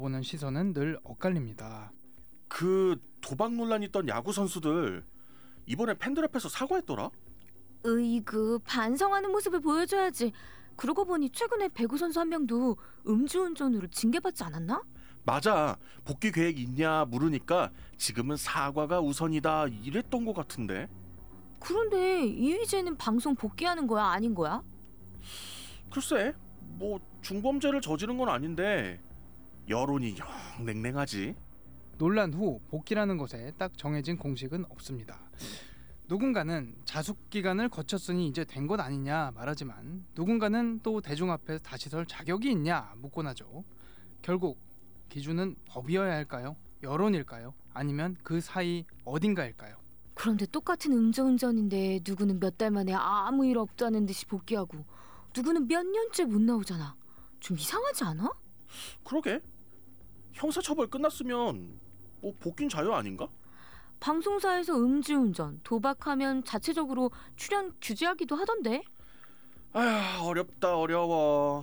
바라보는 시선은 늘 엇갈립니다. 그 도박 논란 있던 야구 선수들 이번에 팬들 앞에서 사과했더라? 으이그 반성하는 모습을 보여줘야지. 그러고 보니 최근에 배구 선수 한 명도 음주운전으로 징계받지 않았나? 맞아. 복귀 계획 있냐 물으니까 지금은 사과가 우선이다 이랬던 것 같은데. 그런데 이휘재는 방송 복귀하는 거야 아닌 거야? 글쎄 뭐 중범죄를 저지른 건 아닌데 여론이 영 냉랭하지. 논란 후 복귀라는 것에 딱 정해진 공식은 없습니다. 누군가는 자숙기간을 거쳤으니 이제 된 것 아니냐 말하지만 누군가는 또 대중 앞에 다시 설 자격이 있냐 묻곤 하죠. 결국 기준은 법이어야 할까요? 여론일까요? 아니면 그 사이 어딘가일까요? 그런데 똑같은 음주운전인데 누구는 몇 달 만에 아무 일 없다는 듯이 복귀하고 누구는 몇 년째 못 나오잖아. 좀 이상하지 않아? 그러게. 형사처벌 끝났으면 뭐 복귀는 자유 아닌가? 방송사에서 음주운전, 도박하면 자체적으로 출연 규제하기도 하던데. 아휴 어렵다 어려워.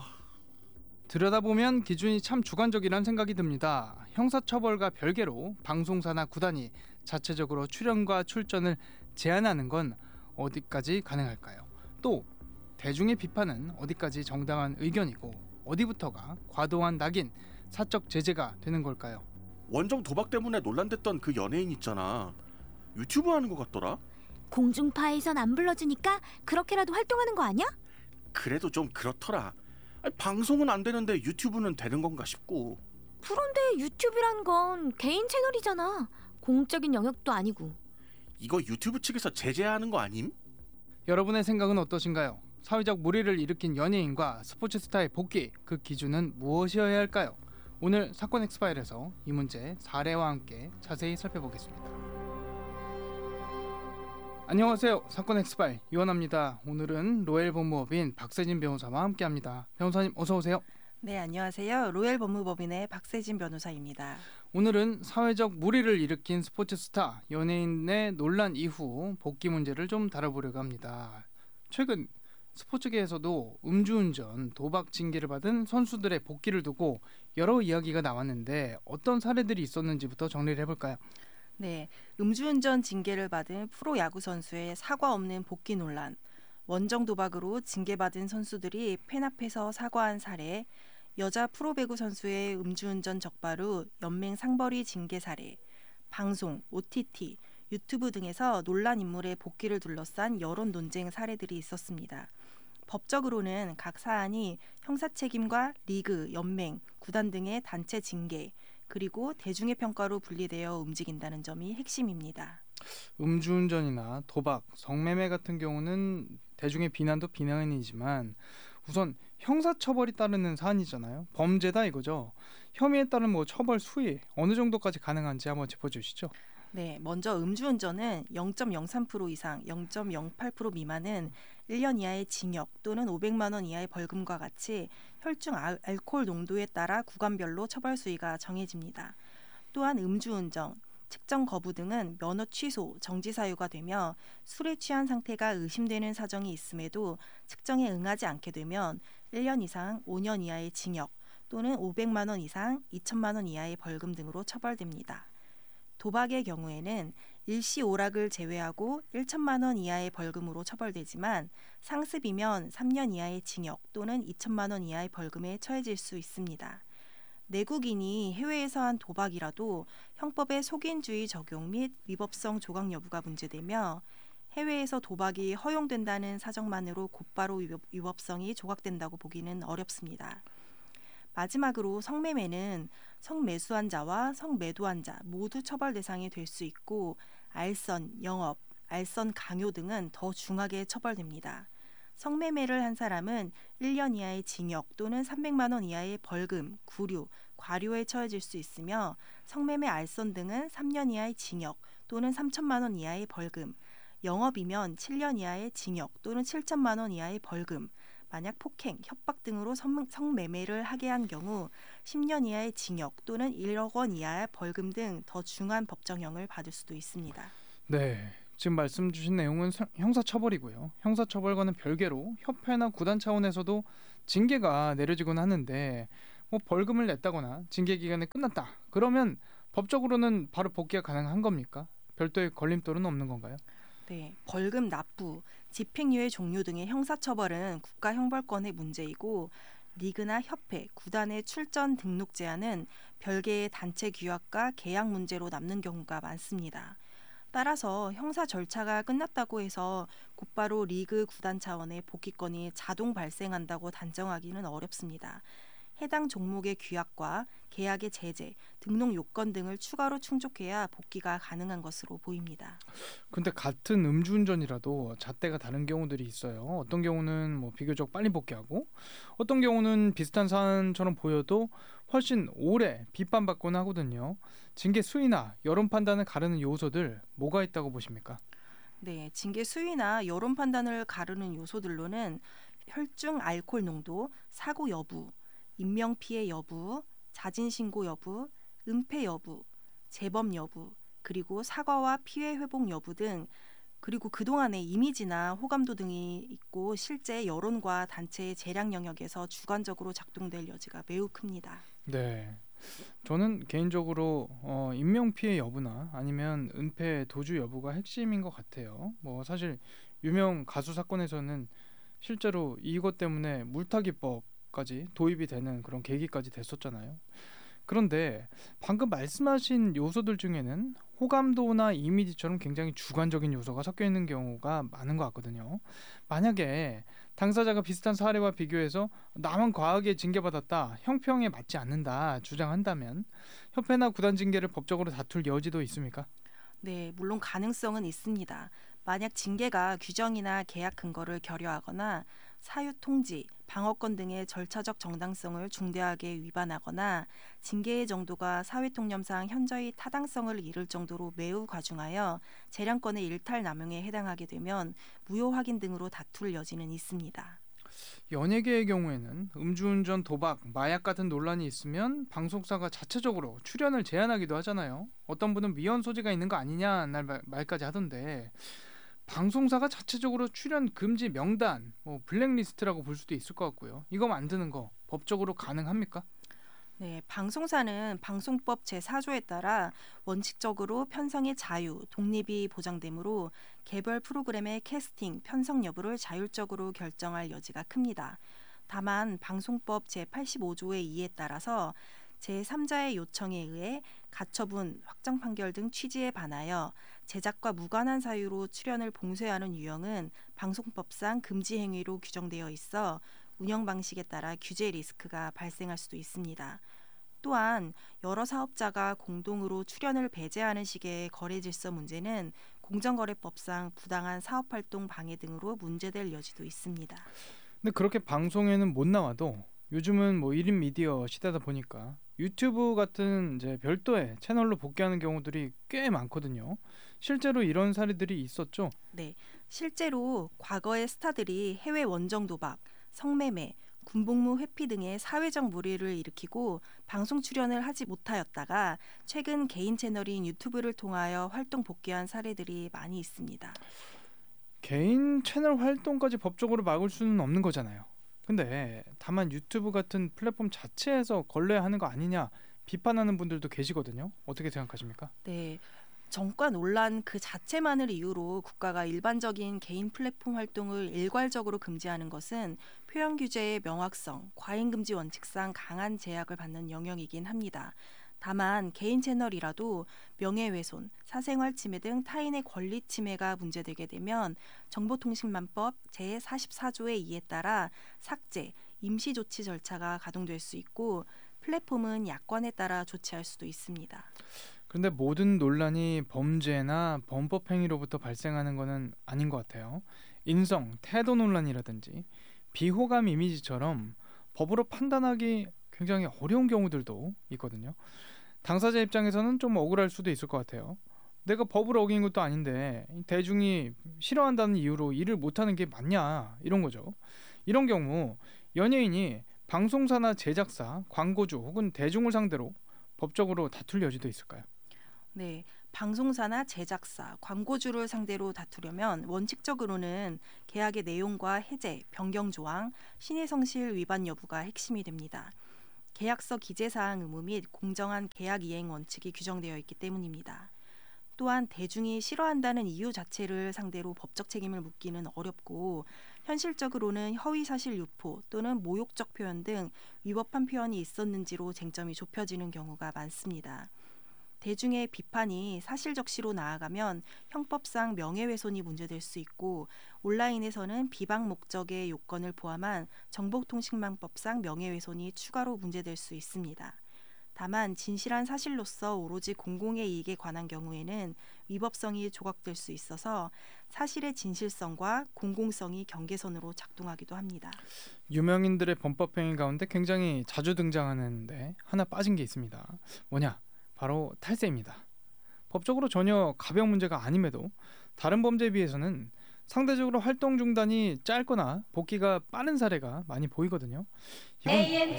들여다보면 기준이 참 주관적이란 생각이 듭니다. 형사처벌과 별개로 방송사나 구단이 자체적으로 출연과 출전을 제한하는 건 어디까지 가능할까요? 또 대중의 비판은 어디까지 정당한 의견이고 어디부터가 과도한 낙인, 사적 제재가 되는 걸까요? 원정 도박 때문에 논란됐던 그 연예인 있잖아. 유튜브 하는 것 같더라? 공중파에선 안 불러주니까 그렇게라도 활동하는 거 아니야? 그래도 좀 그렇더라. 아니, 방송은 안 되는데 유튜브는 되는 건가 싶고. 그런데 유튜브란 건 개인 채널이잖아. 공적인 영역도 아니고. 이거 유튜브 측에서 제재하는 거 아님? 여러분의 생각은 어떠신가요? 사회적 물의를 일으킨 연예인과 스포츠 스타의 복귀, 그 기준은 무엇이어야 할까요? 오늘 사건 엑스파일에서 이 문제 사례와 함께 자세히 살펴보겠습니다. 안녕하세요. 사건 엑스파일 이원합니다. 오늘은 로엘 법무법인 박세진 변호사와 함께합니다. 변호사님 어서 오세요. 네, 안녕하세요. 로엘 법무법인의 박세진 변호사입니다. 오늘은 사회적 물의를 일으킨 스포츠 스타, 연예인의 논란 이후 복귀 문제를 좀 다뤄보려고 합니다. 최근 스포츠계에서도 음주운전, 도박 징계를 받은 선수들의 복귀를 두고 여러 이야기가 나왔는데 어떤 사례들이 있었는지부터 정리를 해볼까요? 네, 음주운전 징계를 받은 프로야구 선수의 사과 없는 복귀 논란, 원정 도박으로 징계받은 선수들이 팬 앞에서 사과한 사례, 여자 프로배구 선수의 음주운전 적발 후 연맹 상벌위 징계 사례, 방송, OTT, 유튜브 등에서 논란 인물의 복귀를 둘러싼 여론 논쟁 사례들이 있었습니다. 법적으로는 각 사안이 형사책임과 리그, 연맹, 구단 등의 단체 징계, 그리고 대중의 평가로 분리되어 움직인다는 점이 핵심입니다. 음주운전이나 도박, 성매매 같은 경우는 대중의 비난도 비난이지만 우선 형사처벌이 따르는 사안이잖아요. 범죄다 이거죠. 혐의에 따른 처벌 수위 어느 정도까지 가능한지 한번 짚어주시죠. 네, 먼저 음주운전은 0.03% 이상, 0.08% 미만은 1년 이하의 징역 또는 500만 원 이하의 벌금과 같이 혈중 알코올 농도에 따라 구간별로 처벌 수위가 정해집니다. 또한 음주운전, 측정 거부 등은 면허 취소, 정지 사유가 되며 술에 취한 상태가 의심되는 사정이 있음에도 측정에 응하지 않게 되면 1년 이상 5년 이하의 징역 또는 500만 원 이상 2천만 원 이하의 벌금 등으로 처벌됩니다. 도박의 경우에는 일시오락을 제외하고 1천만 원 이하의 벌금으로 처벌되지만 상습이면 3년 이하의 징역 또는 2천만 원 이하의 벌금에 처해질 수 있습니다. 내국인이 해외에서 한 도박이라도 형법의 속인주의 적용 및 위법성 조각 여부가 문제되며 해외에서 도박이 허용된다는 사정만으로 곧바로 위법성이 조각된다고 보기는 어렵습니다. 마지막으로 성매매는 성매수한 자와 성매도한 자 모두 처벌 대상이 될 수 있고 알선, 영업, 알선 강요 등은 더 중하게 처벌됩니다. 성매매를 한 사람은 1년 이하의 징역 또는 300만 원 이하의 벌금, 구류, 과료에 처해질 수 있으며 성매매 알선 등은 3년 이하의 징역 또는 3천만 원 이하의 벌금, 영업이면 7년 이하의 징역 또는 7천만 원 이하의 벌금, 만약 폭행, 협박 등으로 성매매를 하게 한 경우 10년 이하의 징역 또는 1억 원 이하의 벌금 등 더 중한 법정형을 받을 수도 있습니다. 네, 지금 말씀 주신 내용은 형사처벌이고요. 형사처벌과는 별개로 협회나 구단 차원에서도 징계가 내려지곤 하는데 벌금을 냈다거나 징계 기간이 끝났다. 그러면 법적으로는 바로 복귀가 가능한 겁니까? 별도의 걸림돌은 없는 건가요? 네, 벌금 납부, 집행유예 종료 등의 형사처벌은 국가형벌권의 문제이고 리그나 협회, 구단의 출전 등록 제한은 별개의 단체 규약과 계약 문제로 남는 경우가 많습니다. 따라서 형사 절차가 끝났다고 해서 곧바로 리그, 구단 차원의 복귀권이 자동 발생한다고 단정하기는 어렵습니다. 해당 종목의 규약과 계약의 제재, 등록 요건 등을 추가로 충족해야 복귀가 가능한 것으로 보입니다. 근데 같은 음주운전이라도 잣대가 다른 경우들이 있어요. 어떤 경우는 비교적 빨리 복귀하고 어떤 경우는 비슷한 사안처럼 보여도 훨씬 오래 비판받곤 하거든요. 징계 수위나 여론 판단을 가르는 요소들 뭐가 있다고 보십니까? 네, 징계 수위나 여론 판단을 가르는 요소들로는 혈중 알코올 농도, 사고 여부, 인명 피해 여부, 자진 신고 여부, 은폐 여부, 재범 여부, 그리고 사과와 피해 회복 여부 등 그리고 그동안의 이미지나 호감도 등이 있고 실제 여론과 단체의 재량 영역에서 주관적으로 작동될 여지가 매우 큽니다. 네. 저는 개인적으로 인명 피해 여부나 아니면 은폐 도주 여부가 핵심인 것 같아요. 사실 유명 가수 사건에서는 실제로 이것 때문에 물타기법까지 도입이 되는 그런 계기까지 됐었잖아요. 그런데 방금 말씀하신 요소들 중에는 호감도나 이미지처럼 굉장히 주관적인 요소가 섞여 있는 경우가 많은 것 같거든요. 만약에 당사자가 비슷한 사례와 비교해서 나만 과하게 징계받았다, 형평에 맞지 않는다 주장한다면 협회나 구단 징계를 법적으로 다툴 여지도 있습니까? 네, 물론 가능성은 있습니다. 만약 징계가 규정이나 계약 근거를 결여하거나 사유 통지, 방어권 등의 절차적 정당성을 중대하게 위반하거나 징계의 정도가 사회통념상 현저히 타당성을 이룰 정도로 매우 과중하여 재량권의 일탈 남용에 해당하게 되면 무효 확인 등으로 다툴 여지는 있습니다. 연예계의 경우에는 음주운전, 도박, 마약 같은 논란이 있으면 방송사가 자체적으로 출연을 제한하기도 하잖아요. 어떤 분은 위헌 소지가 있는 거 아니냐 말까지 하던데 방송사가 자체적으로 출연 금지 명단, 블랙리스트라고 볼 수도 있을 것 같고요. 이거 만드는 거 법적으로 가능합니까? 네, 방송사는 방송법 제4조에 따라 원칙적으로 편성의 자유, 독립이 보장되므로 개별 프로그램의 캐스팅, 편성 여부를 자율적으로 결정할 여지가 큽니다. 다만 방송법 제85조의 2에 따라서 제3자의 요청에 의해 가처분, 확정 판결 등 취지에 반하여 제작과 무관한 사유로 출연을 봉쇄하는 유형은 방송법상 금지 행위로 규정되어 있어 운영 방식에 따라 규제 리스크가 발생할 수도 있습니다. 또한 여러 사업자가 공동으로 출연을 배제하는 식의 거래 질서 문제는 공정거래법상 부당한 사업활동 방해 등으로 문제될 여지도 있습니다. 근데 그렇게 방송에는 못 나와도 요즘은 1인 미디어 시대다 보니까 유튜브 같은 이제 별도의 채널로 복귀하는 경우들이 꽤 많거든요. 실제로 이런 사례들이 있었죠. 네, 실제로 과거의 스타들이 해외 원정 도박, 성매매, 군복무 회피 등의 사회적 물의를 일으키고 방송 출연을 하지 못하였다가 최근 개인 채널인 유튜브를 통하여 활동 복귀한 사례들이 많이 있습니다. 개인 채널 활동까지 법적으로 막을 수는 없는 거잖아요. 근데 다만 유튜브 같은 플랫폼 자체에서 걸러야 하는 거 아니냐 비판하는 분들도 계시거든요. 어떻게 생각하십니까? 네, 정과 논란 그 자체만을 이유로 국가가 일반적인 개인 플랫폼 활동을 일괄적으로 금지하는 것은 표현 규제의 명확성, 과잉 금지 원칙상 강한 제약을 받는 영역이긴 합니다. 다만 개인 채널이라도 명예훼손, 사생활 침해 등 타인의 권리 침해가 문제되게 되면 정보통신망법 제44조의 2에 따라 삭제, 임시조치 절차가 가동될 수 있고 플랫폼은 야권에 따라 조치할 수도 있습니다. 그런데 모든 논란이 범죄나 범법 행위로부터 발생하는 것은 아닌 것 같아요. 인성, 태도 논란이라든지 비호감 이미지처럼 법으로 판단하기 굉장히 어려운 경우들도 있거든요. 당사자 입장에서는 좀 억울할 수도 있을 것 같아요. 내가 법을 어긴 것도 아닌데 대중이 싫어한다는 이유로 일을 못하는 게 맞냐 이런 거죠. 이런 경우 연예인이 방송사나 제작사, 광고주 혹은 대중을 상대로 법적으로 다툴 여지도 있을까요? 네, 방송사나 제작사, 광고주를 상대로 다투려면 원칙적으로는 계약의 내용과 해제, 변경 조항, 신의 성실 위반 여부가 핵심이 됩니다. 계약서 기재사항 의무 및 공정한 계약 이행 원칙이 규정되어 있기 때문입니다. 또한 대중이 싫어한다는 이유 자체를 상대로 법적 책임을 묻기는 어렵고 현실적으로는 허위사실 유포 또는 모욕적 표현 등 위법한 표현이 있었는지로 쟁점이 좁혀지는 경우가 많습니다. 대중의 비판이 사실적시로 나아가면 형법상 명예훼손이 문제될 수 있고 온라인에서는 비방 목적의 요건을 포함한 정보통신망법상 명예훼손이 추가로 문제될 수 있습니다. 다만 진실한 사실로서 오로지 공공의 이익에 관한 경우에는 위법성이 조각될 수 있어서 사실의 진실성과 공공성이 경계선으로 작동하기도 합니다. 유명인들의 범법 행위 가운데 굉장히 자주 등장하는데 하나 빠진 게 있습니다. 뭐냐? 바로 탈세입니다. 법적으로 전혀 가벼운 문제가 아님에도 다른 범죄에 비해서는 상대적으로 활동 중단이 짧거나 복귀가 빠른 사례가 많이 보이거든요. AM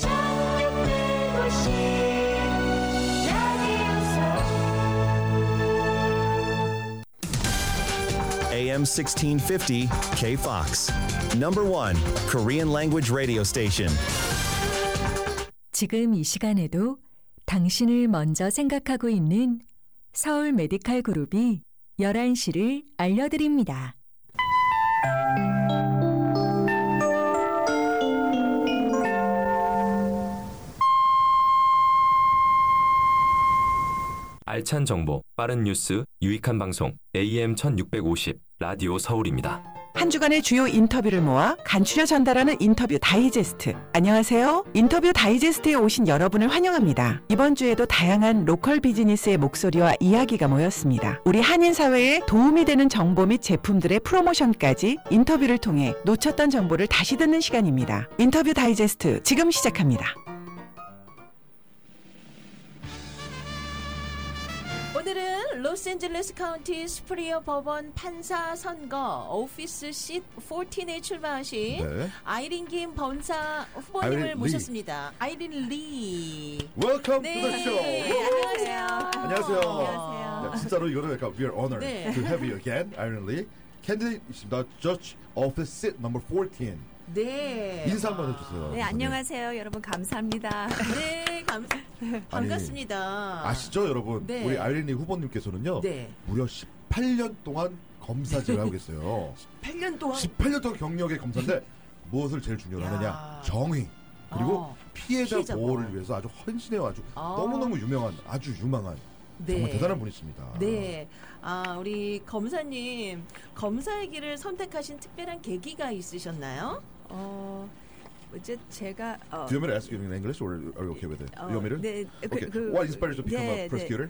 1650 AM 1650 KFOX. Number 1 Korean language radio station. 지금 이 시간에도 당신을 먼저 생각하고 있는 서울 메디칼 그룹이 11시를 알려드립니다. 알찬 정보, 빠른 뉴스, 유익한 방송 AM 1650 라디오 서울입니다. 한 주간의 주요 인터뷰를 모아 간추려 전달하는 인터뷰 다이제스트. 안녕하세요. 인터뷰 다이제스트에 오신 여러분을 환영합니다. 이번 주에도 다양한 로컬 비즈니스의 목소리와 이야기가 모였습니다. 우리 한인 사회에 도움이 되는 정보 및 제품들의 프로모션까지 인터뷰를 통해 놓쳤던 정보를 다시 듣는 시간입니다. 인터뷰 다이제스트 지금 시작합니다. 오늘은 로스앤젤레스 카운티 스프리어 법원 판사 선거 오피스 시 14에 출마하신 아이린 김 법사 후보님을 아이린 모셨습니다. 아이린 리. Welcome to the show. 안녕하세요. 안녕하세요. 네, 진짜로 이거는 약간 we are honored to have you again, Iron Lee. 캔디데이트입니다. Judge Office Seat Number 14. 네. 인사 한번 해주세요. 네, 안녕하세요. 여러분 감사합니다. 네, 반갑습니다. 아시죠, 여러분? 네. 우리 아이린 리 후보님께서는요. 네. 무려 18년 동안 검사직을 하고 계세요. 18년 동안? 18년 동안 경력의 검사인데 무엇을 제일 중요로 하느냐? 정의. 그리고 피해자 보호를 위해서 아주 헌신해요. 아주 너무너무 유명한, 아주 유망한 정말 대단한 분이십니다. 네. 우리 검사님, 검사의 길을 선택하신 특별한 계기가 있으셨나요? 이제 제가 Do you want me to ask you in English or are you okay with it? You want me to? 네. Okay. What inspired you to become a prosecutor?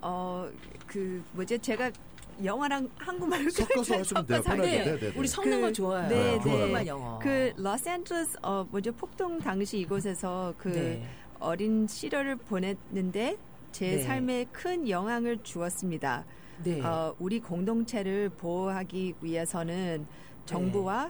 제가 영어랑 한국말을 섞어서 하시면 돼요. 편하게. 네. 우리 섞는 거 좋아요. 네. 한국말 영어. 로스앤젤레스 폭동 당시 이곳에서 어린 시절을 보냈는데 제 삶에 큰 영향을 주었습니다. 네. 우리 공동체를 보호하기 위해서는 정부와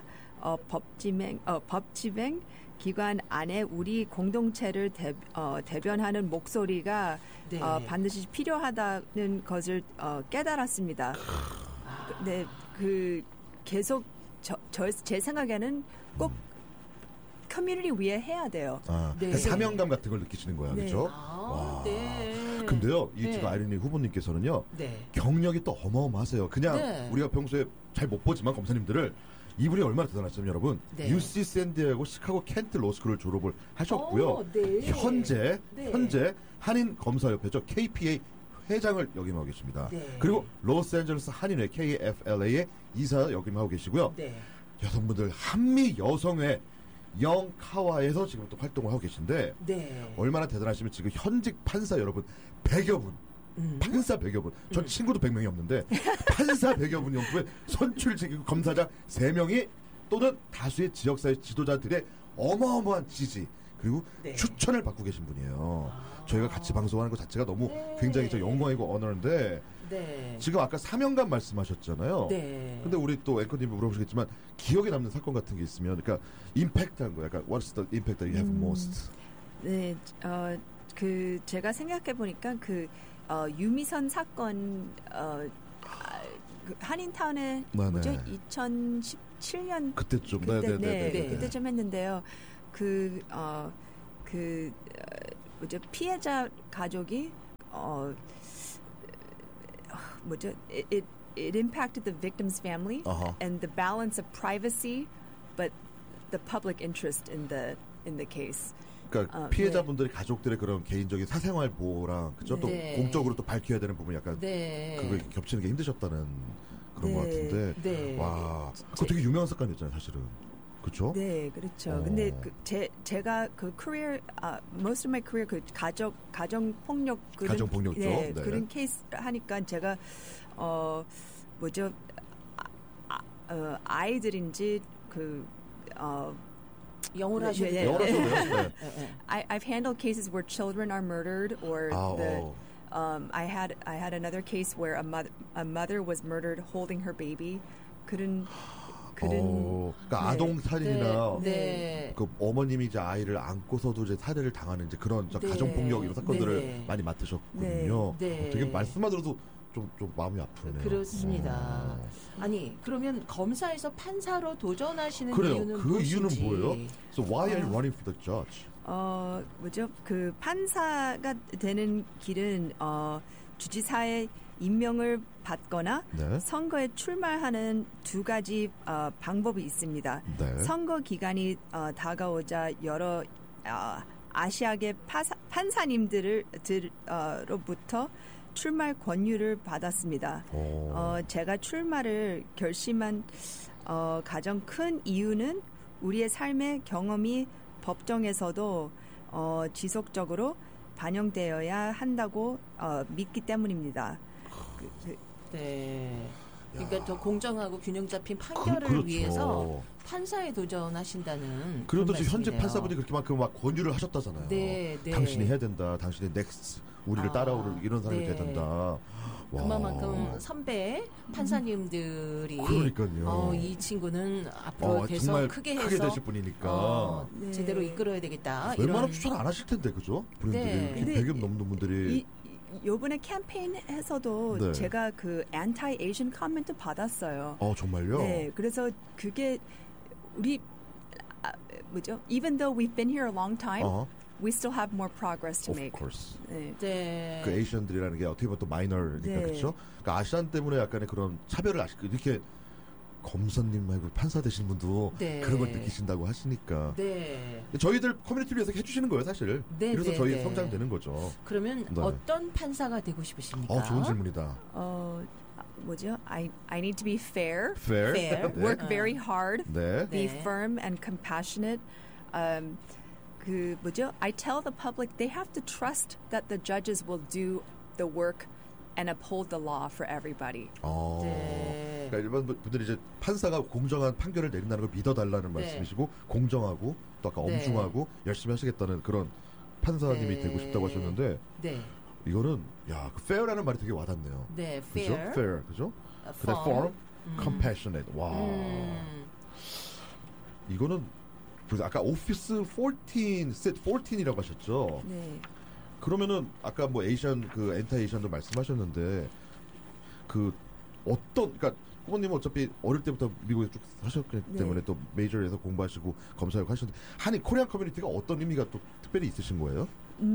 법집행 기관 안에 우리 공동체를 대변하는 목소리가 반드시 필요하다는 것을 깨달았습니다. 네, 계속 제 생각에는 꼭 커뮤니티 위에 해야 돼요. 사명감 같은 걸 느끼시는 거야, 그렇죠? 네. 근데요, 지금 아이린 리 후보님께서는요, 경력이 또 어마어마하세요. 그냥 우리가 평소에 잘 못 보지만 검사님들을 이분이 얼마나 대단하시냐면 여러분, UC 샌디에고 시카고 켄트 로스쿨을 졸업을 하셨고요. 현재 한인 검사협회죠, KPA 회장을 역임하고 계십니다. 그리고 로스앤젤레스 한인회 KFLA의 이사 역임하고 계시고요. 여성분들 한미 여성회 영카와에서 지금 또 활동을 하고 계신데 얼마나 대단하시면 지금 현직 판사 여러분 100여 분 판사 100여 분 전 친구도 100명이 없는데 판사 100여 분 연구에 선출직 검사장 3명이 또는 다수의 지역사회 지도자들의 어마어마한 지지 그리고 추천을 받고 계신 분이에요. 저희가 같이 방송하는 것 자체가 너무 굉장히 저 영광이고 언어인데 지금 아까 사명감 말씀하셨잖아요. 근데 우리 또 앵커님이 물어보시겠지만 기억에 남는 사건 같은 게 있으면 그러니까 임팩트한 거 약간 What's the impact that you have most? 네, 제가 생각해 보니까 유미선 사건 한인타운에 뭐죠? 2017년 그때쯤 그때쯤 했는데요. 뭐죠? 피해자 가족이 뭐죠? It impacted the victim's family and the balance of privacy, but the public interest in the case. 그러니까 피해자분들이 가족들의 그런 개인적인 사생활 보호랑 그죠? 또 공적으로 또 밝혀야 되는 부분이 약간 그거 겹치는 게 힘드셨다는 그런 것 같은데. 와, 그거 되게 유명한 사건이었잖아요, 사실은. 그렇죠? 네, 그렇죠. 근데 제가 그 career, most of my career 그 가정 폭력 가정폭력죠. 네, 그런 케이스 하니까 제가 뭐죠? 아이들인지 영어로 하셔도 돼요. 영어로 하셔도 돼요. I've handled cases where children are murdered, or I had another case where a mother was murdered holding her baby. 그러니까 아동 살인이나 그 어머님이 이제 아이를 안고서도 이제 살해를 당하는 이제 그런 가정 폭력 이런 사건들을 많이 맡으셨거든요. 되게 말씀만 들어도 좀 마음이 아프네요. 그렇습니다. 아니 그러면 검사에서 판사로 도전하시는 그래요. 이유는 그 무엇인지. 이유는 뭐예요? So why are you running for the judge? 뭐죠? 그 판사가 되는 길은 주지사의 임명을 받거나 선거에 출마하는 두 가지 방법이 있습니다. 선거 기간이 다가오자 여러 아시아계 판사님들로부터 출마 권유를 받았습니다. 제가 출마를 결심한 가장 큰 이유는 우리의 삶의 경험이 법정에서도 지속적으로 반영되어야 한다고 믿기 때문입니다. 네. 그러니까 더 공정하고 균형 잡힌 판결을 그렇죠. 위해서 판사에 도전하신다는. 그래도 지금 현재 판사분이 그렇게만큼 막 권유를 하셨다잖아요. 당신이 해야 된다. 당신이 넥스트 우리를 따라오를 이런 사람이 돼야 된다. 그만큼 선배 판사님들이 그러니까요. 이 친구는 앞으로 돼서 정말 크게 해서 되실 분이니까 제대로 이끌어야 되겠다. 웬만하면 추천 안 하실 텐데 그죠? 본인들이 100여 넘는 분들이. 요번에 캠페인에서도 제가 그 anti-Asian 코멘트 받았어요. 정말요? 네, 그래서 그게 우리 뭐죠? Even though we've been here a long time, we still have more progress to make. Of course. 네. 그 에이시안들이라는 게 어떻게 보면 또 마이너니까 그렇죠? 그러니까 아시안 때문에 약간의 그런 차별을 이렇게 검사님 말고 판사 되신 분도 그런 걸 느끼신다고 하시니까 저희들 커뮤니티를 위해서 해주시는 거예요 사실. 그래서 저희 성장되는 거죠. 그러면 어떤 판사가 되고 싶으십니까? 좋은 질문이다. 뭐죠? I need to be fair. 네. Work very hard. Be firm and compassionate. 그 뭐죠? I tell the public they have to trust that the judges will do the work and uphold the law for everybody. 그러니까 일반 분들이 이제 판사가 공정한 판결을 내린다는 걸 믿어달라는 말씀이시고 공정하고 또 아까 엄중하고 열심히 하시겠다는 그런 판사님이 되고 싶다고 하셨는데 이거는 그 fair라는 말이 되게 와닿네요. 네, 그죠? fair, 그죠? 그다음 firm, compassionate. 와, 이거는 그래서 아까 오피스 14, set 14이라고 하셨죠? 네. 그러면은 아까 뭐 에이션 그 엔타 에이션도 말씀하셨는데 그 그러니까 후보님은 어차피 어릴 때부터 미국에 쭉 하셨기 때문에 또 메이저에서 공부하시고 검사역 하셨는데 한인 코리안 커뮤니티가 어떤 의미가 또 특별히 있으신 거예요?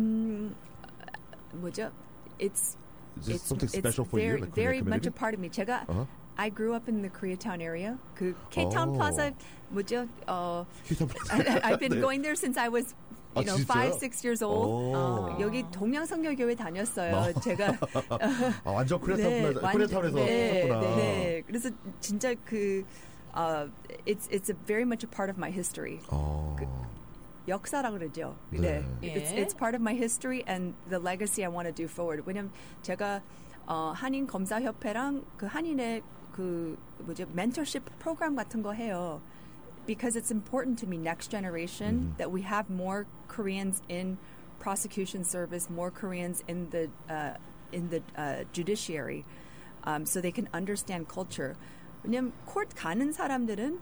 뭐죠? Is this something special for you? Like very much a part of me. 제가 I grew up in the Koreatown area. 그 K-Town Plaza 뭐죠? I've been going there since I was 5, 6 years old. 여기 동양성결교회 다녔어요. 제가 완전 코리아타운에서 하셨구나. 네. 그래서 진짜 그 it's a very much a part of my history. 그, 역사라 그러죠. 네. It's part of my history and the legacy I want to do forward. 왜냐면 제가 한인 검사 협회랑 그 한인의 그 뭐죠? mentorship 프로그램 같은 거 해요. Because it's important to me, next generation, that we have more Koreans in prosecution service, more Koreans in the judiciary, so they can understand culture. 왜냐면 court 가는 사람들은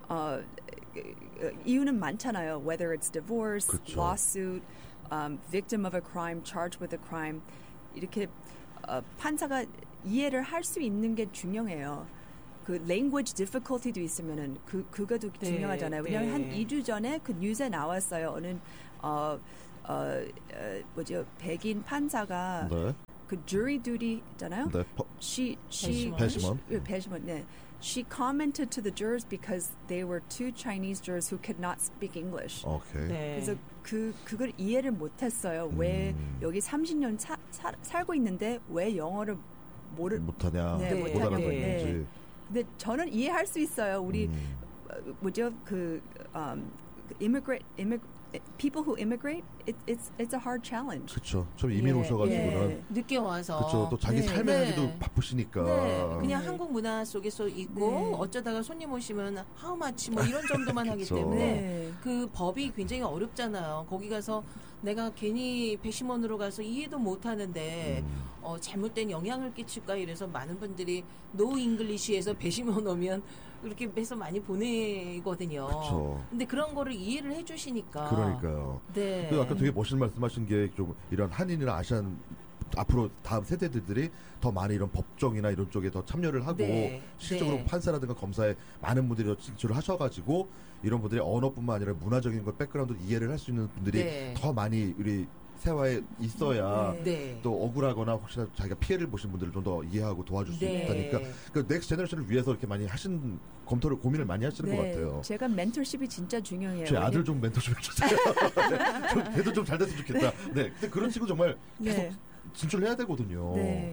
이유는 많잖아요. Whether it's divorce, lawsuit, victim of a crime, charged with a crime, 이렇게 판사가 이해를 할 수 있는 게 중요해요. 그 language difficulty도 있으면은 그거도 중요하잖아요. 왜냐하면 한 2주 전에 그 뉴스에 나왔어요. 어느 뭐죠? 백인 판사가 그 jury duty 있잖아요. 네. 배심원. 네. She commented to the jurors because they were two Chinese jurors who could not speak English. Okay. 네. 그래서 그걸 이해를 못했어요. 왜 여기 30년 살고 있는데 왜 영어를 못하냐, 네, 못 알아듣는지. 근데 저는 이해할 수 있어요. 우리 뭐죠? people who immigrate, it's a hard challenge. 그렇죠. 좀 이민 오셔가지고는 늦게 와서 그렇죠. 또 자기 삶에 하기도 바쁘시니까. 그냥 한국 문화 속에서 있고 어쩌다가 손님 오시면 how much 뭐 이런 정도만 하기 때문에 그 법이 굉장히 어렵잖아요. 거기 가서 내가 괜히 배심원으로 가서 이해도 못하는데 잘못된 영향을 끼칠까 이래서 많은 분들이 노 잉글리시에서 배심원 오면 그렇게 해서 많이 보내거든요. 그쵸. 근데 그런 거를 이해를 해주시니까. 그러니까요. 네. 아까 되게 멋진 말씀하신 게 좀 이런 한인이나 아시안 앞으로 다음 세대들이 더 많이 이런 법정이나 이런 쪽에 더 참여를 하고 실질적으로 판사라든가 검사에 많은 분들이 진출을 하셔가지고 이런 분들이 언어뿐만 아니라 문화적인 것 백그라운드 이해를 할 수 있는 분들이 더 많이 우리 세화에 있어야 또 억울하거나 혹시나 자기가 피해를 보신 분들을 좀 더 이해하고 도와줄 수 있다니까 그 넥스트 제너레이션을 위해서 이렇게 많이 하신 고민을 많이 하시는 것 같아요. 제가 멘토십이 진짜 중요해요. 제 아들 좀 멘토십 해주세요. 걔도 좀 잘 됐으면 좋겠다. 네, 근데 그런 식으로 정말 계속 진출해야 되거든요.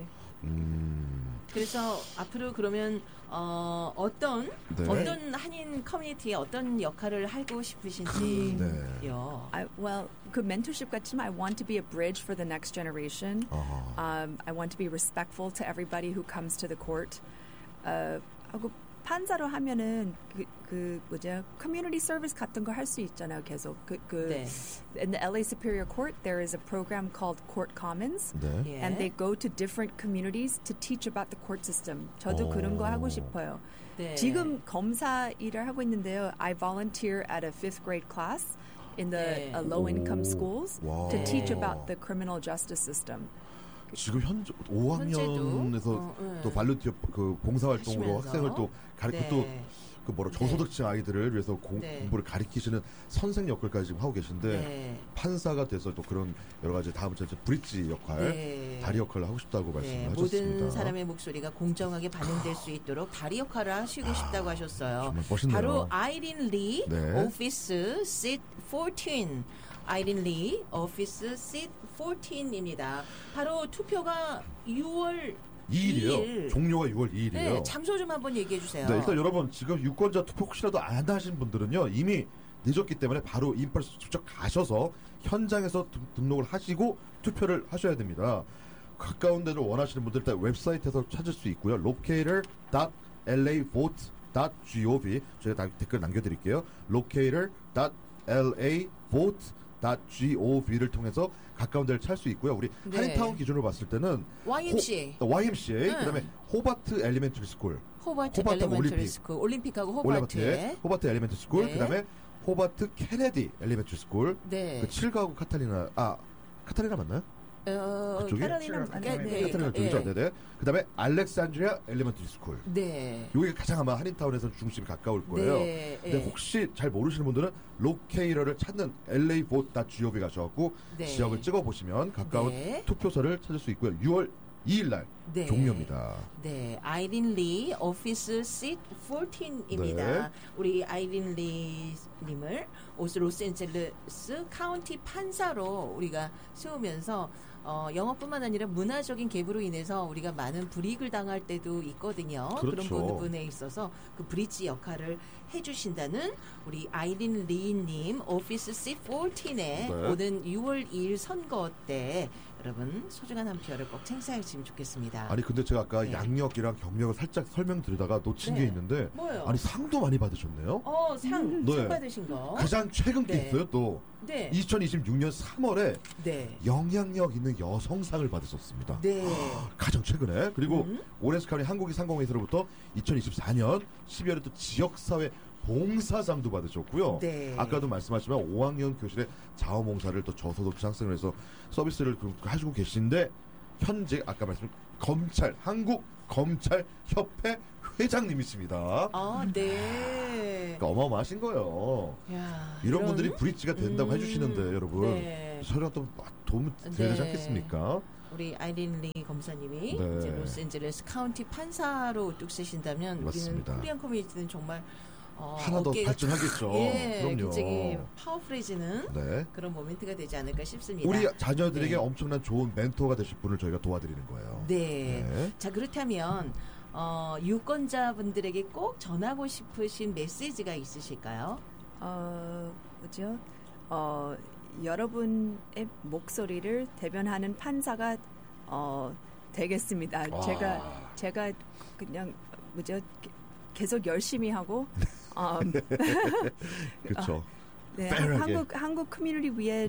그래서 앞으로 그러면 어떤 한인 커뮤니티에 어떤 역할을 하고 싶으신지요? Well, 그 멘토십 같지만 I want to be a bridge for the next generation. I want to be respectful to everybody who comes to the court. 하고 판사로 하면은 그 뭐죠? community service 같은 거 할 수 있잖아요. 계속 in the LA Superior Court there is a program called Court Commons, and they go to different communities to teach about the court system. 저도 그런 거 하고 싶어요. 지금 검사 일을 하고 있는데요. I volunteer at a 5th grade class in the low-income schools to teach about the criminal justice system. 지금 현재 5학년에서 또 발루티어 그 봉사활동으로 학생을 또 가르치고 또 그 저소득층 아이들을 위해서 공부를 가르치시는 선생 역할까지 지금 하고 계신데 판사가 돼서 또 그런 여러 가지 다음 주에 브릿지 역할, 다리 역할을 하고 싶다고 말씀하셨습니다. 모든 사람의 목소리가 공정하게 반영될 수 있도록 다리 역할을 하시고 싶다고 하셨어요. 정말 멋있네요. 바로 아이린 리 오피스 시트 14. 아이린 리 오피스 시트 14입니다. 바로 투표가 6월 2일이에요. 종료가 6월 2일이에요. 네, 장소 좀 한번 얘기해 주세요. 네, 일단 여러분 지금 유권자 투표 혹시라도 안 하신 분들은요. 이미 늦었기 때문에 바로 인펄스 직접 가셔서 현장에서 등록을 하시고 투표를 하셔야 됩니다. 가까운 데를 원하시는 분들 일단 웹사이트에서 찾을 수 있고요. locator.lavote.gov 저희가 다 댓글 남겨드릴게요. locator.lavote.gov를 통해서 가까운 데를 찾을 수 있고요. 우리 한인타운 기준으로 봤을 때는 YMCA 그다음에 호바트 엘리멘터리 스쿨, 호바트 엘리멘터리 스쿨, 올림픽하고 호바트 엘리멘터리 스쿨, 그다음에 호바트 케네디 엘리멘터리 스쿨, 그 7가구 카탈리나 맞나요? 그쪽이? 카탈리나 쪽이죠. 네네. 그다음에 알렉산드리아 엘리멘터리 스쿨. 여기가 가장 아마 한인타운에서 중심이 가까울 거예요. 근데 혹시 잘 모르시는 분들은 로케이러를 찾는 LAvote.gov 가셔갖고 지역을 찍어보시면 가까운 투표소를 찾을 수 있고요. 6월 2일 날 종료입니다. 네, 아이린 리 오피스 시트 14입니다. 우리 아이린 리 님을 로스앤젤레스 카운티 판사로 우리가 세우면서 영어뿐만 아니라 문화적인 갭으로 인해서 우리가 많은 불이익을 당할 때도 있거든요. 그런 부분에 있어서 그 브릿지 역할을 해주신다는 우리 아이린 리님 오피스 시트 14에 오는 6월 2일 선거 때 여러분 소중한 한 표를 꼭 행사하시면 좋겠습니다. 아니 근데 제가 아까 양력이랑 경력을 살짝 설명드리다가 놓친 게 있는데 뭐요? 아니 상도 많이 받으셨네요. 상 받으신 거. 가장 최근 게 있어요 또. 2026년 3월에 영향력 있는 여성상을 받으셨습니다. 가장 최근에. 그리고 오렌지 카운티 한국이 상공회의소로부터 2024년 12월에 또 지역사회 봉사상도 받으셨고요. 아까도 말씀하셨지만 5학년 교실에 자원봉사를 또 저소득층 학생을 해서 서비스를 하시고 계신데 현재 아까 말씀 검찰 한국 검찰 협회 회장님이십니다. 네. 그러니까 어마어마하신 거예요. 야, 이런 분들이 브릿지가 된다고 해주시는데 여러분 네. 저희가 또 도움 드려야 되지 않겠습니까? 우리 아이린 리 검사님이 네. 이제 로스앤젤레스 카운티 판사로 우뚝 서신다면 맞습니다. 우리는 코리안 커뮤니티는 정말 하나 더 발전하겠죠. 그럼요. 굉장히 파워풀해지는 네. 그런 모멘트가 되지 않을까 싶습니다. 우리 자녀들에게 엄청난 좋은 멘토가 되실 분을 저희가 도와드리는 거예요. 네. 자, 그렇다면 유권자분들에게 꼭 전하고 싶으신 메시지가 있으실까요? 뭐죠? 여러분의 목소리를 대변하는 판사가 되겠습니다. 제가 그냥 뭐죠? 계속 열심히 하고 그렇죠. 네, 한국 커뮤니티 위해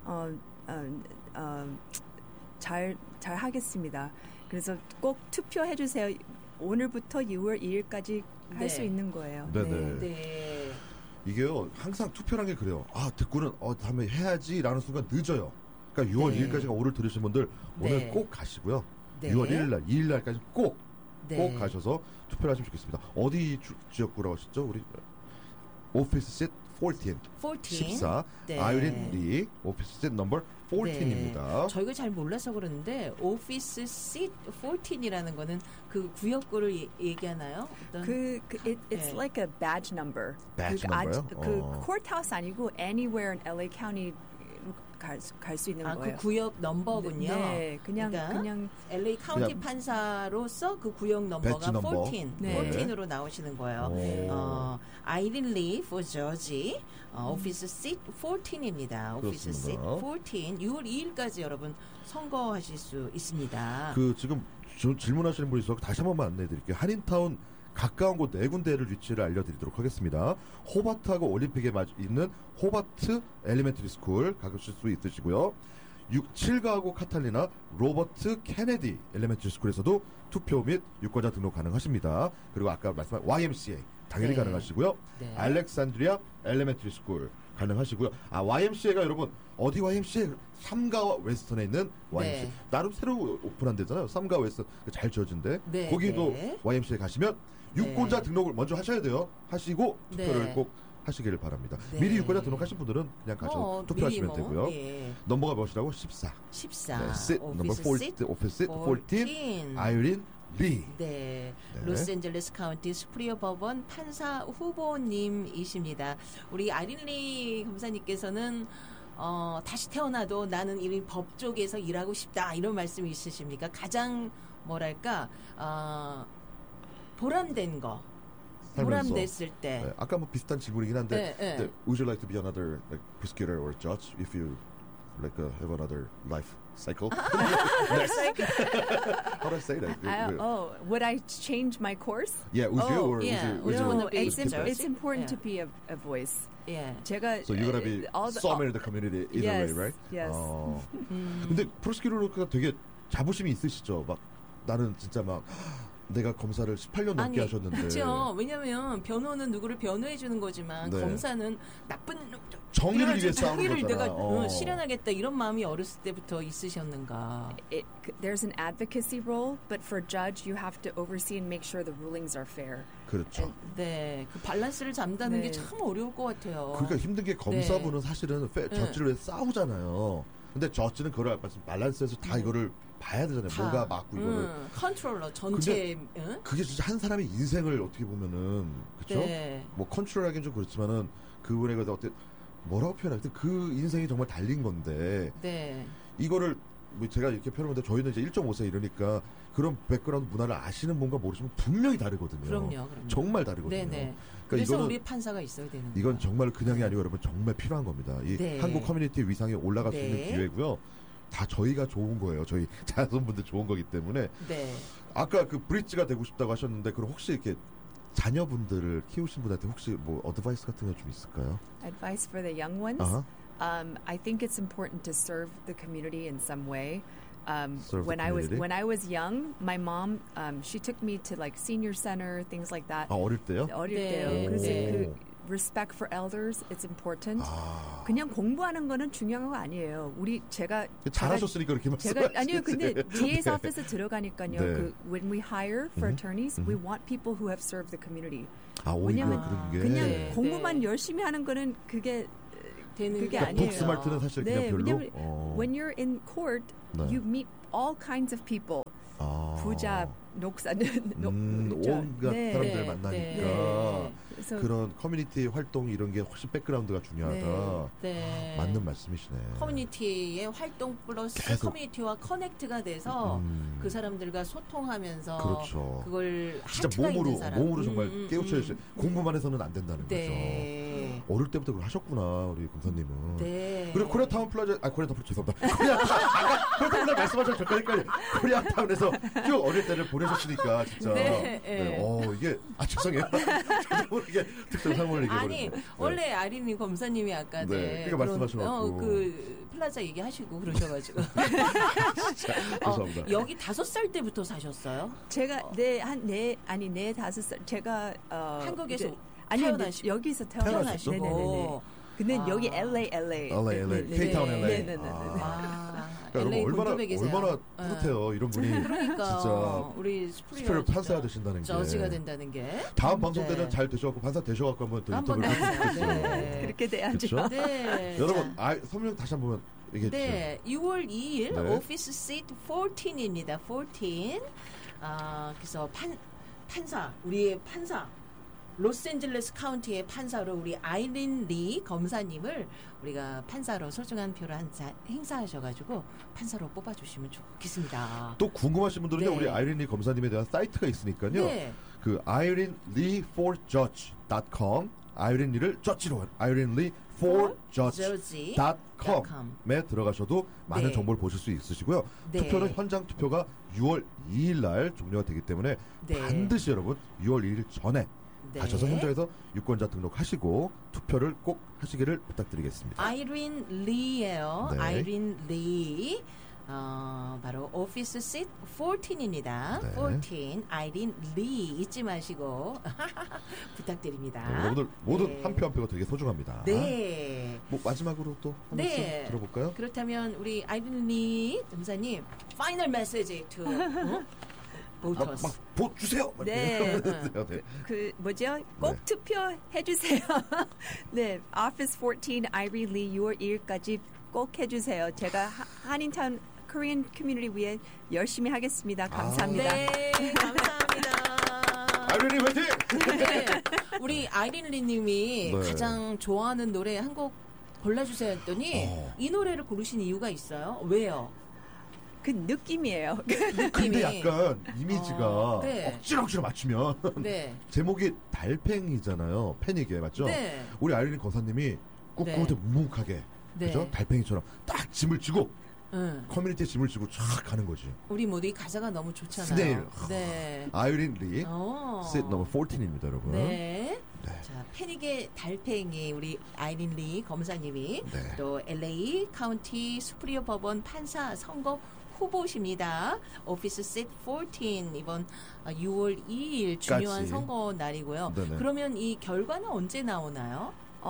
잘 하겠습니다. 그래서 꼭 투표해 주세요. 오늘부터 6월 2일까지 할 수 있는 거예요. 네. 이게요 항상 투표란 게 그래요. 듣고는 다음에 해야지라는 순간 늦어요. 그러니까 6월 2일까지가 오늘 들으신 분들 오늘 꼭 가시고요. 6월 1일날 2일날까지 꼭 가셔서 투표를 하시면 좋겠습니다. 어디 지역구라고 하셨죠? 우리 오피스 셋 14 아이린 리 오피스 셋 넘버 14입니다. 저희가 잘 몰라서 그러는데 오피스 셋 14이라는 거는 그 구역구를 얘기하나요? It's like a badge number. badge number요? 그 courthouse 아니고 anywhere in LA County 갈 수 있는 거예요. 그 구역 넘버군요. 네, 그냥 LA 카운티 판사로서 그 구역 넘버가 14. 14으로 나오시는 거예요. 아이린 리 for George, 오피스 셋 14입니다. 오피스 셋 14. 6월 2일까지 여러분 선거하실 수 있습니다. 지금 질문하시는 분이 있어서 다시 한 번만 안내해드릴게요. 한인타운 가까운 곳 4군데를 위치를 알려드리도록 하겠습니다. 호바트하고 올림픽에 있는 호바트 엘리멘터리 스쿨 가실 수 있으시고요. 7가하고 카탈리나 로버트 케네디 엘리멘터리 스쿨에서도 투표 및 유권자 등록 가능하십니다. 그리고 아까 말씀한 YMCA 당연히 가능하시고요. 알렉산드리아 엘리멘터리 스쿨 가능하시고요. YMCA가 여러분 어디 YMCA? 3가 웨스턴에 있는 YMCA. 나름 새로 오픈한 데잖아요. 3가 웨스턴 잘 지어진데 거기도 YMCA 가시면 유권자 등록을 먼저 하셔야 돼요. 하시고 투표를 꼭 하시기를 바랍니다. 미리 유권자 등록하신 분들은 그냥 가셔서 투표하시면 되고요. 넘버가 무엇이라고? 14. 네, 오피스 14 아이린 리. 로스앤젤레스 카운티 수프리어 법원 판사 후보님이십니다. 우리 아이린 리 검사님께서는 다시 태어나도 나는 이 법 쪽에서 일하고 싶다 이런 말씀이 있으십니까? 가장 뭐랄까 보람된 거. 보람됐을 때. 아까 비슷한 질문이긴 한데 Would you like to be another prosecutor or judge if you have another life cycle? How do I say that? Would I change my course? Yeah, would you? Or no, it's important to be a voice. 제가 So you're gonna be some in the community either way, right? Yes. 근데 프로스큐러가 되게 자부심이 있으시죠? 막 나는 진짜 막 내가 검사를 18년 넘게 하셨는데. 그렇죠. 왜냐하면 변호는 누구를 변호해 주는 거지만 검사는 나쁜 정의를 위해 싸우는 거잖아. 내가 실현하겠다 이런 마음이 어렸을 때부터 있으셨는가? There's an advocacy role, but for judge you have to oversee and make sure the rulings are fair. 그렇죠. 네, 그 밸런스를 잡는 게 참 어려울 것 같아요. 그러니까 힘든 게 검사분은 사실은 저지를 위해 싸우잖아요. 근데 저지는 그걸 밸런스에서 다 이거를 봐야 되잖아요. 뭐가 맞고 이거를. 컨트롤러 전체. 그게 진짜 한 사람의 인생을 어떻게 보면은 그렇죠? 뭐 컨트롤하기는 좀 그렇지만은 그분의 어때 뭐라고 표현하지? 그 인생이 정말 달린 건데. 이거를 뭐 제가 이렇게 표현하는데 저희는 이제 1.5세 이러니까 그런 백그라운드 문화를 아시는 분과 모르시면 분명히 다르거든요. 그럼요. 정말 다르거든요. 그러니까 그래서 이거는, 우리 판사가 있어야 되는 거예요. 이건 정말 그냥이 아니고 여러분 정말 필요한 겁니다. 이 한국 커뮤니티 위상에 올라갈 수 있는 기회고요. 다 저희가 좋은 거예요. 저희 자손분들 좋은 거기 때문에. 아까 그 브릿지가 되고 싶다고 하셨는데 그럼 혹시 이렇게 자녀분들을 키우신 분한테 혹시 뭐 어드바이스 같은 거 좀 있을까요? Advice for the young ones? I think it's important to serve the community in some way. When I was young, my mom she took me to like senior center, things like that. 어릴 때요? 어릴 때요. 그래서 respect for elders, it's important. 그냥 공부하는 거는 중요한 거 아니에요. 제가 잘하셨으니까 그렇게 말씀하시죠. 아니요, 근데 DA's office에 들어가니까요. when we hire for attorneys, we want people who have served the community. 왜냐면 그냥 공부만 열심히 하는 거는 그게 아니에요. 북스마트는 사실 그냥 별로. 왜냐면 when you're in court, you meet all kinds of people. 부자, 녹사는 온갖 사람들 만나니까 그런 커뮤니티 활동 이런 게 훨씬 백그라운드가 중요하다. 맞는 말씀이시네. 커뮤니티의 활동 플러스 커뮤니티와 커넥트가 돼서 그 사람들과 소통하면서 그렇죠. 그걸 진짜 몸으로 정말 깨우쳐야지. 공부만 해서는 안 된다는 거죠. 어릴 때부터 그걸 하셨구나 우리 검사님은. 그리고 코리아타운 플라자 죄송합니다. 코리아타운 말씀하셔서 잠깐 헷갈려. 코리아타운에서 쭉 어릴 때를 보내셨으니까 진짜. 이게 죄송해요. 저도 모르게 특정 상황을 얘기해버렸네요. 아니 원래 아린이 검사님이 아까 그러니까 말씀하셔가지고 그 플라자 얘기하시고 그러셔가지고. 죄송합니다. 여기 5살 때부터 사셨어요? 제가 5살 제가 한국에서 태어나시고 여기서 태어나시고. 네네네. 근데 여기 LA. K-타운 LA. 네네네. 여러분 얼마나 뿌듯해요 이런 분이. 그러니까 진짜 우리 스프리어 판사가 되신다는 게. 저지가 된다는 게. 다음 방송 때는 잘 되셔갖고 판사 되셔갖고 한번 또 인터뷰를 해주시겠어요. 그렇게 돼야죠. 네. 여러분 설명 다시 한번 얘기해 주세요. 네, 6월 2일 오피스 시트 14입니다. 14. 그래서 판사 우리의 판사. 로스앤젤레스 카운티의 판사로 우리 아이린 리 검사님을 우리가 판사로 소중한 표를 행사하셔가지고 판사로 뽑아주시면 좋겠습니다. 또 궁금하신 분들은요, 우리 아이린 리 검사님에 대한 사이트가 있으니까요. 그 irinlee4judge.com 아이린 리를 저지로 irinlee4judge.com에 들어가셔도 많은 정보를 보실 수 있으시고요. 투표는 현장 투표가 6월 2일 날 종료가 되기 때문에 반드시 여러분 6월 2일 전에 가셔서 현장에서 유권자 등록하시고 투표를 꼭 하시기를 부탁드리겠습니다. 아이린 리예요. 아이린 리. 바로 오피스 시트 14입니다. 14 아이린 리 잊지 마시고 부탁드립니다. 여러분들 모든 한 표 한 표가 되게 소중합니다. 뭐 마지막으로 또 한 말씀 들어볼까요? 그렇다면 우리 아이린 리 검사님 파이널 메시지 투 막 보 주세요. 그 뭐죠? 꼭 투표해 주세요. Office 14 아이린 리 6월 2일까지 꼭 해주세요. 제가 한인타운 코리안 커뮤니티 위해 열심히 하겠습니다. 감사합니다. 감사합니다. 아이린 리 화이팅! 우리 아이린 리님이 가장 좋아하는 노래 한 곡 골라주세요 했더니 이 노래를 고르신 이유가 있어요. 왜요? 그 느낌이에요. 근데 약간 이미지가 억지로 맞추면 제목이 달팽이잖아요. 패닉에 맞죠? 우리 아이린 검사님이 꿋꿋하게 묵묵하게 그죠? 달팽이처럼 딱 짐을 지고 커뮤니티에 짐을 지고 쫙 가는 거지. 우리 모두 이 가사가 너무 좋잖아요. 스네일. 아이린 리 시트 넘버 14입니다, 여러분. 자, 패닉의 달팽이 우리 아이린 리 검사님이 또 LA 카운티 수프리어 법원 판사 선거 후보십니다. 오피스 시트 14 이번 6월 2일 중요한 선거 날이고요. 그러면 이 결과는 언제 나오나요?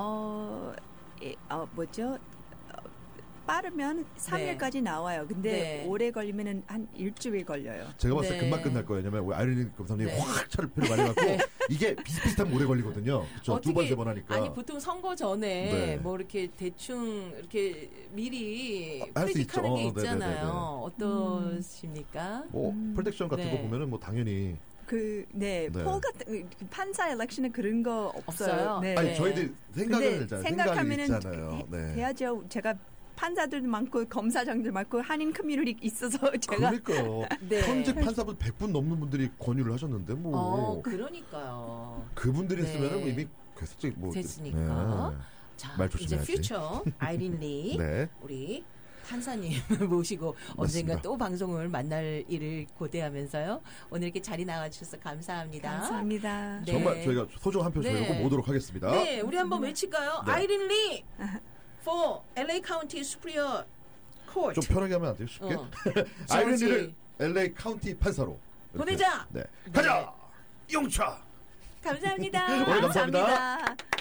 뭐죠? 빠르면 3일까지 나와요. 근데 오래 걸리면 한 일주일 걸려요. 제가 봤을 때 금방 끝날 거예요. 왜냐면 우리 아이린 검사님이 확 차를 표를 많이 갖고 이게 비슷비슷하면 오래 걸리거든요. 그렇죠? 2번, 3번 하니까. 아니 보통 선거 전에 뭐 이렇게 대충 이렇게 미리 프레딕하는 게 있잖아요. 어떠십니까? 프레딕션 같은 거 보면은 뭐 당연히 폴 같은 판사 엘렉션에 그런 거 없어요. 아니 저희들 생각하면은 해야죠. 제가 판사들도 많고 검사장들 많고 한인 커뮤니티 있어서 제가 그러니까요. 현직 판사분 100분 넘는 분들이 권유를 하셨는데 뭐 그러니까 그분들이 했으면은 이미 됐으니까. 자, 말 조심해야지. 이제 퓨처 아이린 리 우리 판사님 모시고 언젠가 또 방송을 만날 일을 고대하면서 오늘 이렇게 자리 나와주셔서 감사합니다. 감사합니다. 정말 저희가 소중한 표 저희가 꼭 모으도록 하겠습니다. 우리 한번 외칠까요? 아이린 리 for LA County Superior Court. 좀 편하게 하면 안 돼요? 쉽게? 아이린 리를 LA 카운티 판사로 보내자. 가자. 용차. 감사합니다. 오늘 감사합니다.